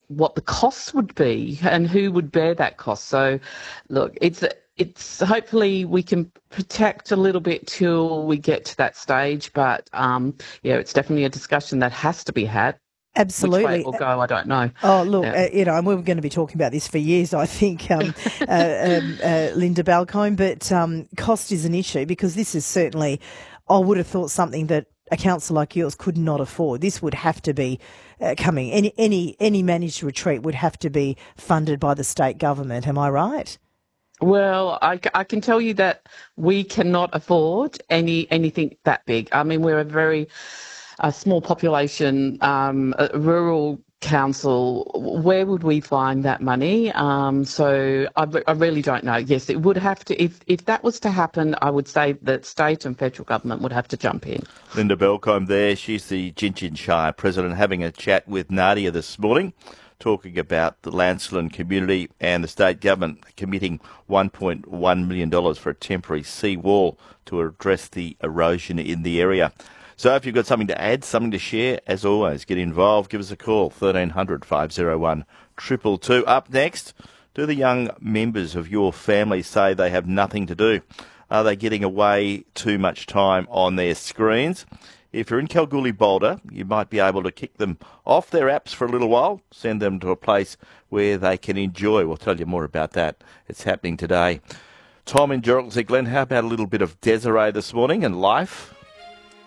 what the costs would be and who would bear that cost. So, look, it's hopefully we can protect a little bit till we get to that stage, but yeah, it's definitely a discussion that has to be had. Which way it Absolutely. will go, I don't know. Oh, look, Yeah. and we were going to be talking about this for years, I think, Linda Balcombe, but cost is an issue because this is certainly, I would have thought, something that a council like yours could not afford. This would have to be coming. Any managed retreat would have to be funded by the state government. Am I right? Well, I can tell you that we cannot afford anything that big. I mean, we're a small population, a rural council. Where would we find that money? So I really don't know. Yes, it would have to. If that was to happen, I would say that state and federal government would have to jump in. Linda Belcombe there. She's the Gingin Shire president, having a chat with Nadia this morning, talking about the Lancelin community and the state government committing $1.1 million for a temporary seawall to address the erosion in the area. So if you've got something to add, something to share, as always, get involved. Give us a call, 1300 501 222. Up next, do the young members of your family say they have nothing to do? Are they getting away too much time on their screens? If you're in Kalgoorlie Boulder, you might be able to kick them off their apps for a little while, send them to a place where they can enjoy. We'll tell you more about that. It's happening today. Tom in Gerald said, Glenn, how about a little bit of Desiree this morning and life?